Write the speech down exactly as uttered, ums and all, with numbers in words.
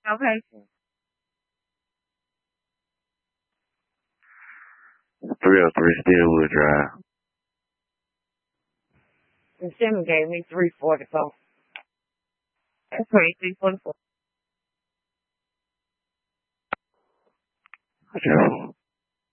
location? three oh three Steelwood Drive. The Shimon gave me three forty-four. That's twenty-three forty-four. Okay.